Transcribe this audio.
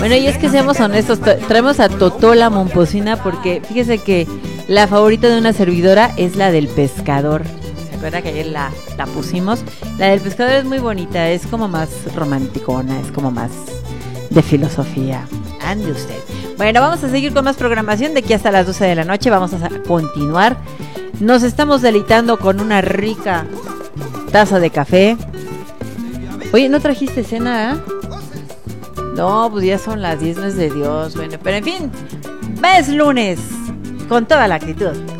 Bueno, y es que seamos honestos, traemos a Totó la momposina porque fíjese que la favorita de una servidora es la del pescador. ¿Se acuerda que ayer la pusimos? La del pescador es muy bonita, es como más romanticona, es como más de filosofía. Ande usted. Bueno, vamos a seguir con más programación de aquí hasta las 12 de la noche. Vamos a continuar. Nos estamos deleitando con una rica taza de café. Oye, ¿no trajiste cena, No, pues ya son las 10, no es de Dios. Bueno, pero en fin, es lunes con toda la actitud.